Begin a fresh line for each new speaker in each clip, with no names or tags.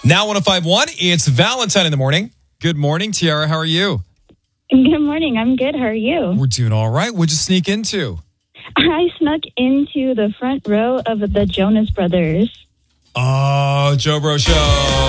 Now 105.1, it's Valentine in the morning. Good morning, Tiara. How are you?
Good morning. I'm good. How are you?
We're doing all right. What'd you sneak into?
I snuck into the front row of the Jonas Brothers.
Oh, Joe Bro Show.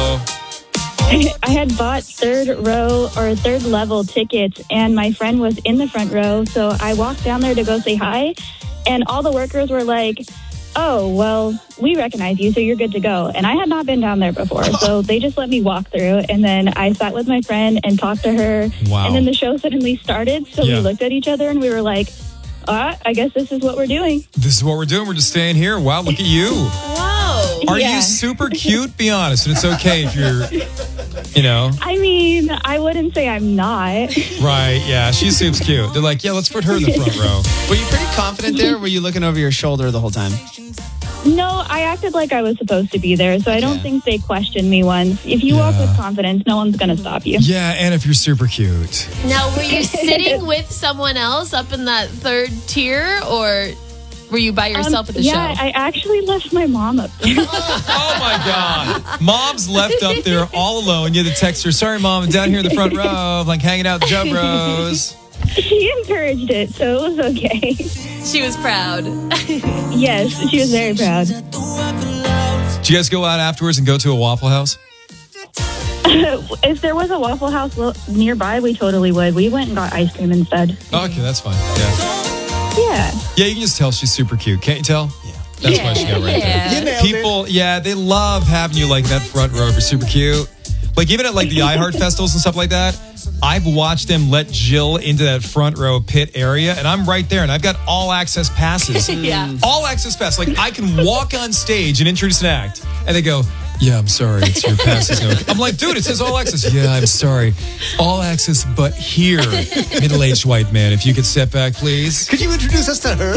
I had bought third level tickets, and my friend was in the front row, so I walked down there to go say hi, and all the workers were like, "Oh, well, we recognize you, so you're good to go." And I had not been down there before, so they just let me walk through, and then I sat with my friend and talked to her,
Wow.
and then the show suddenly started, so we looked at each other, and we were like, I guess this is what we're doing.
This is what we're doing. We're just staying here. Wow, look at you.
Wow.
Are you super cute? Be honest, and it's okay if you're,
I mean, I wouldn't say I'm not.
Right, yeah, she seems cute. They're like, yeah, let's put her in the front row.
Were you pretty confident there, or were you looking over your shoulder the whole time?
No, I acted like I was supposed to be there, so I don't think they questioned me once. If you walk with confidence, no one's going to stop you.
Yeah, and if you're super cute.
Now, were you sitting with someone else up in that third tier, or were you by yourself at the show?
Yeah, I actually left my mom up there.
Oh, my God. Mom's left up there all alone. You had to text her, "Sorry, Mom, I'm down here in the front row. I'm like hanging out with Joe Bros."
She encouraged it, so it was okay.
She was proud.
Yes, she was very proud.
Did you guys go out afterwards and go to a Waffle House?
If there was a Waffle House nearby, we totally would. We went and got ice cream instead.
Okay, that's fine. Yeah.
Yeah.
Yeah, you can just tell she's super cute. Can't you tell? Yeah. That's why she got right there.
You nailed
People, they love having you like that front row if you're super cute. Like even at like the iHeart festivals and stuff like that, I've watched them let Jill into that front row pit area, and I'm right there, and I've got all access passes.
Yeah.
All access pass. Like I can walk on stage and introduce an act, and they go, "Yeah, I'm sorry, it's your pass is no." I'm like, dude, it says all access. Yeah, I'm sorry, all access, but here, middle-aged white man, if you could step back, please.
Could you introduce us to her?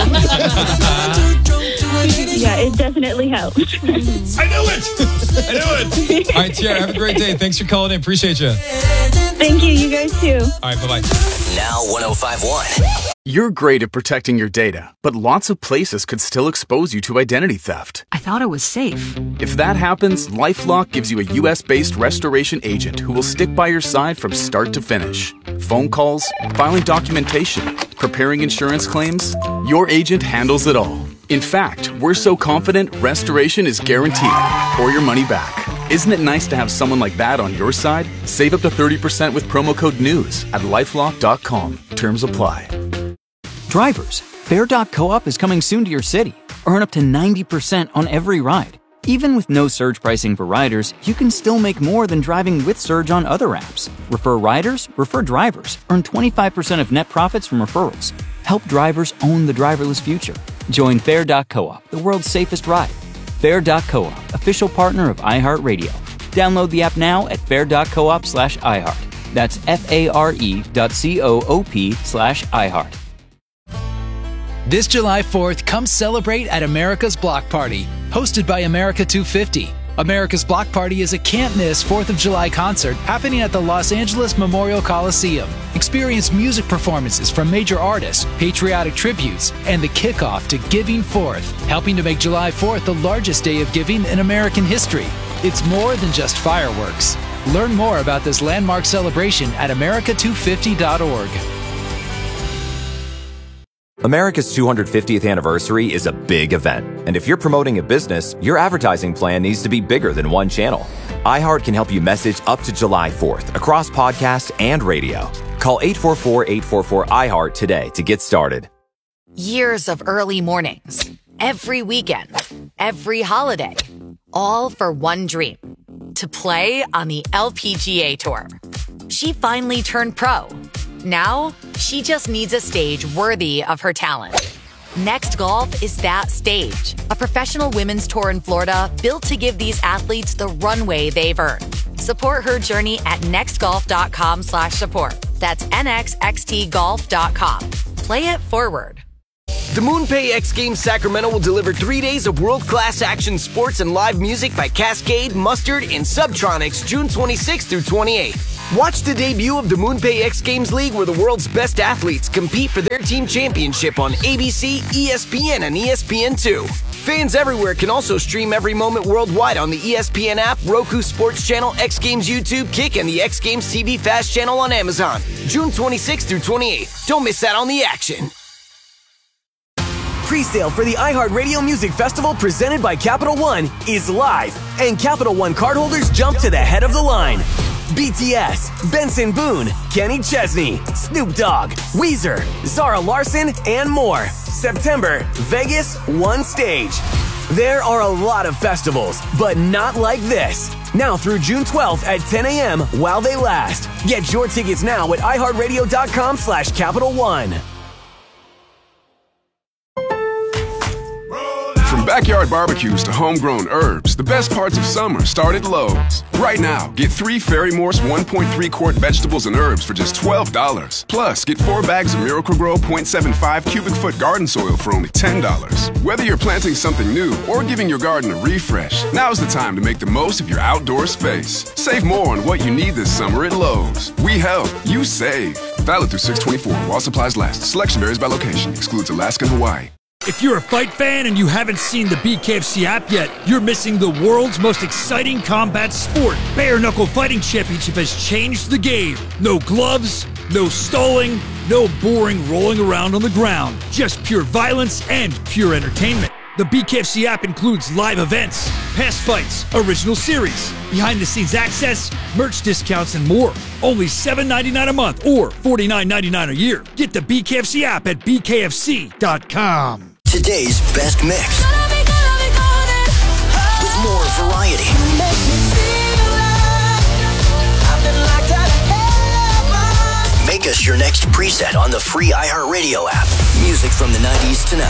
Yeah, it definitely helped.
I knew it. All right, Tiara, have a great day. Thanks for calling in. Appreciate you.
Thank you. You guys too.
All right, bye-bye.
Now 105.1.
You're great at protecting your data, but lots of places could still expose you to identity theft.
I thought it was safe.
If that happens, LifeLock gives you a U.S.-based restoration agent who will stick by your side from start to finish. Phone calls, filing documentation, preparing insurance claims, your agent handles it all. In fact, we're so confident restoration is guaranteed or your money back. Isn't it nice to have someone like that on your side? Save up to 30% with promo code NEWS at LifeLock.com. Terms apply.
Drivers, Fair.coop is coming soon to your city. Earn up to 90% on every ride. Even with no surge pricing for riders, you can still make more than driving with Surge on other apps. Refer riders, refer drivers. Earn 25% of net profits from referrals. Help drivers own the driverless future. Join Fair.coop, the world's safest ride. Fair.coop, official partner of iHeartRadio. Download the app now at fair.coop/iHeart. That's FARE.coop/iHeart.
This July 4th, come celebrate at America's Block Party, hosted by America 250. America's Block Party is a can't-miss 4th of July concert happening at the Los Angeles Memorial Coliseum. Experience music performances from major artists, patriotic tributes, and the kickoff to Giving Forth, helping to make July 4th the largest day of giving in American history. It's more than just fireworks. Learn more about this landmark celebration at america250.org.
America's 250th anniversary is a big event, and if you're promoting a business, your advertising plan needs to be bigger than one channel. iHeart can help you message up to July 4th across podcast and radio. Call 844-844-iHeart today to get started.
Years of early mornings, every weekend, every holiday, all for one dream, to play on the LPGA Tour. She finally turned pro. Now, she just needs a stage worthy of her talent. Next Golf is that stage. A professional women's tour in Florida built to give these athletes the runway they've earned. Support her journey at nextgolf.com/support. That's nxxtgolf.com. Play it forward.
The MoonPay X Games Sacramento will deliver 3 days of world-class action sports and live music by Cascade, Mustard, and Subtronics June 26th through 28th. Watch the debut of the MoonPay X Games League, where the world's best athletes compete for their team championship on ABC, ESPN, and ESPN2. Fans everywhere can also stream every moment worldwide on the ESPN app, Roku Sports Channel, X Games YouTube, Kick, and the X Games TV Fast Channel on Amazon. June 26th through 28th. Don't miss out on the action.
Pre-sale for the iHeartRadio Music Festival presented by Capital One is live, and Capital One cardholders jump to the head of the line. BTS, Benson Boone, Kenny Chesney, Snoop Dogg, Weezer, Zara Larsson, and more. September, Vegas, one stage. There are a lot of festivals, but not like this. Now through June 12th at 10 a.m. while they last. Get your tickets now at iHeartRadio.com/Capital One.
From backyard barbecues to homegrown herbs, the best parts of summer start at Lowe's. Right now, get 3 Fairy Morse 1.3-quart vegetables and herbs for just $12. Plus, get 4 bags of Miracle-Gro 0.75 cubic foot garden soil for only $10. Whether you're planting something new or giving your garden a refresh, now's the time to make the most of your outdoor space. Save more on what you need this summer at Lowe's. We help, you save. Valid through 6/24 while supplies last. Selection varies by location. Excludes Alaska and Hawaii.
If you're a fight fan and you haven't seen the BKFC app yet, you're missing the world's most exciting combat sport. Bare Knuckle Fighting Championship has changed the game. No gloves, no stalling, no boring rolling around on the ground. Just pure violence and pure entertainment. The BKFC app includes live events, past fights, original series, behind-the-scenes access, merch discounts, and more. Only $7.99 a month or $49.99 a year. Get the BKFC app at bkfc.com.
Today's best mix. With more variety. Make us your next preset on the free iHeartRadio app. Music from the 90s to now.